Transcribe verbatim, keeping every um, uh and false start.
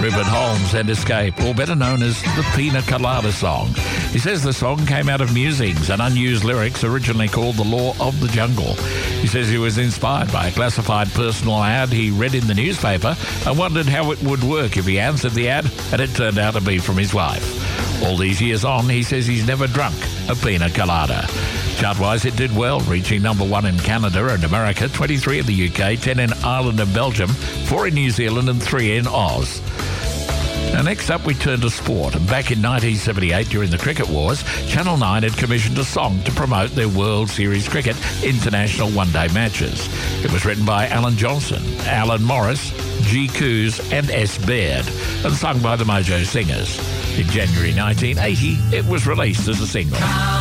Rupert Holmes and Escape, or better known as the Pina Colada song. He says the song came out of musings and unused lyrics originally called The Law of the Jungle. He says he was inspired by a classified personal ad he read in the newspaper and wondered how it would work if he answered the ad, and it turned out to be from his wife. All these years on, he says he's never drunk a Pina Colada. Chart-wise, it did well, reaching number one in Canada and America, twenty-three in the U K, ten in Ireland and Belgium, four in New Zealand and three in Oz. Now, next up, we turn to sport. And back in nineteen seventy-eight, during the Cricket Wars, Channel nine had commissioned a song to promote their World Series Cricket international one-day matches. It was written by Alan Johnson, Alan Morris, G. Coos and S. Baird, and sung by the Mojo Singers. In January nineteen eighty, it was released as a single.